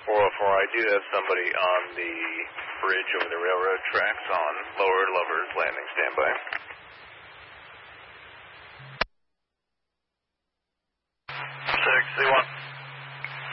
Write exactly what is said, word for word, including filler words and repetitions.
four oh four, I do have somebody on the bridge over the railroad tracks on Lower Lovers Landing. Standby. six, C one.